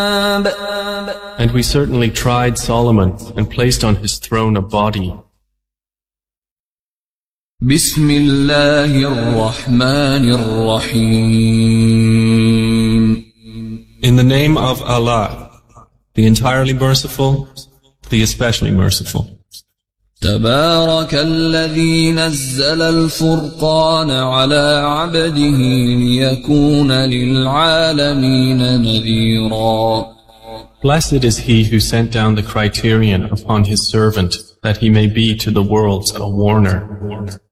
And we certainly tried Solomon and placed on his throne a body. بسم الله الرحمن الرحيم. In the name of Allah, the entirely merciful, the especially merciful. تبارك الذي نزل الفرقان على عبده ليكون للعالمين نذيرا. Blessed is he who sent down the criterion upon his servant, that he may be to the worlds a warner.